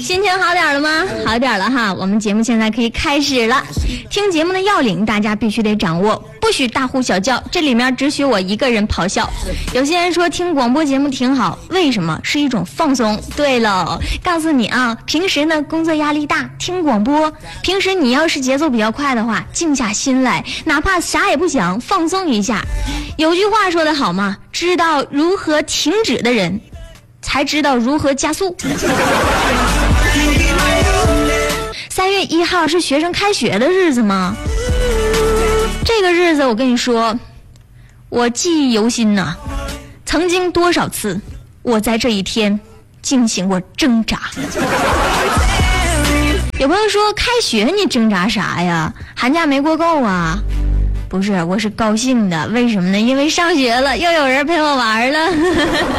心情好点了吗？好点了哈，我们节目现在可以开始了。听节目的要领大家必须得掌握，不许大呼小叫，这里面只许我一个人咆哮。有些人说听广播节目挺好，为什么？是一种放松。对了，告诉你啊，平时呢工作压力大，听广播，平时你要是节奏比较快的话，静下心来，哪怕啥也不想，放松一下。有句话说得好嘛，知道如何停止的人才知道如何加速。3月1号是学生开学的日子吗？这个日子我跟你说，我记忆犹新呐。曾经多少次我在这一天进行过挣扎。有朋友说开学你挣扎啥呀？寒假没过够啊？不是，我是高兴的。为什么呢？因为上学了，又有人陪我玩了。